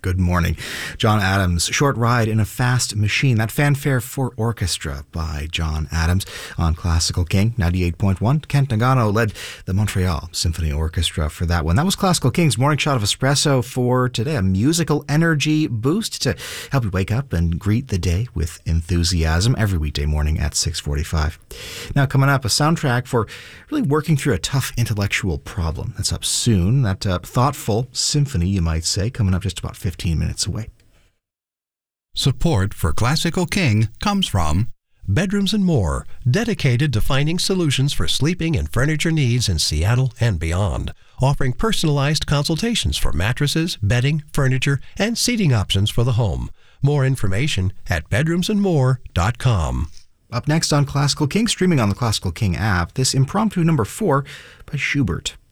Good morning. John Adams, Short Ride in a Fast Machine. That fanfare for orchestra by John Adams on Classical King 98.1. Kent Nagano led the Montreal Symphony Orchestra for that one. That was Classical King's Morning Shot of Espresso for today, a musical energy boost to help you wake up and greet the day with enthusiasm every weekday morning at 6:45. Now, coming up, a soundtrack for really working through a tough intellectual problem. That's up soon. That thoughtful symphony, you might say, coming up just about 15 minutes away. Support for Classical King comes from Bedrooms and More, dedicated to finding solutions for sleeping and furniture needs in Seattle and beyond, offering personalized consultations for mattresses, bedding, furniture, and seating options for the home. More information at bedroomsandmore.com. Up next on Classical King, streaming on the Classical King app, this impromptu number 4 by Schubert.